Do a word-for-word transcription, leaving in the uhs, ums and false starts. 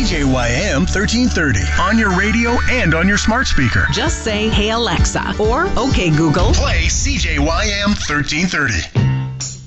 J Y M thirteen thirty on your radio and on your smart speaker. Just say, "Hey Alexa," or "Okay Google, play C J Y M thirteen thirty.